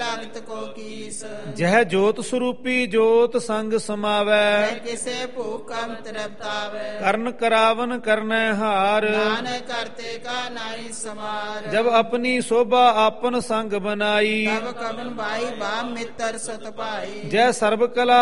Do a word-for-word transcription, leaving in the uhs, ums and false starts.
ਭਗਤ ਕੋ ਕੀਸ। ਜਹ ਜੋਤ ਸਰੂਪੀ ਜੋਤ ਸੰਗ ਸਮਾਵੈ ਕਿਸੇ ਭੂਖਮ ਤ੍ਰਿਪਤਾਵੇ। ਕਰਨ ਕਰਾਵਨ ਕਰਨੈ ਹਾਰ ਨਾਨਕ ਕਰਤੇ ਕਾ ਨਾਹੀ ਸਮਾਰ। ਜਬ ਆਪਣੀ ਸੋਭਾ ਆਪਨ ਸੰਗ ਬਨਾਈ ਤਬ ਕਵਨ ਬਾਈ ਬਾਮ ਮਿੱਤਰ ਸਤ ਭਾਈ। ਜੈ ਸਰਬ ਕਲਾ